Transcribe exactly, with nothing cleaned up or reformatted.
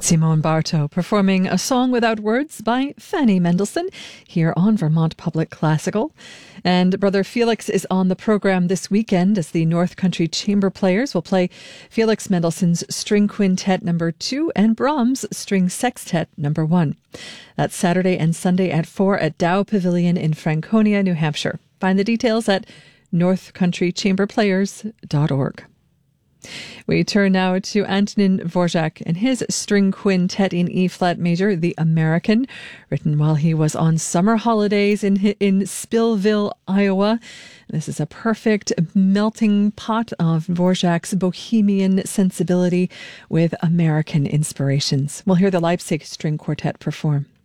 Simone Bartow performing A Song Without Words by Fanny Mendelssohn here on Vermont Public Classical. And Brother Felix is on the program this weekend as the North Country Chamber Players will play Felix Mendelssohn's String Quintet number two and Brahms' String Sextet number one. That's Saturday and Sunday at four at Dow Pavilion in Franconia, New Hampshire. Find the details at north country chamber players dot org. We turn now to Antonin Dvorak and his string quintet in E-flat major, The American, written while he was on summer holidays in in Spillville, Iowa. This is a perfect melting pot of Dvorak's bohemian sensibility with American inspirations. We'll hear the Leipzig String Quartet perform.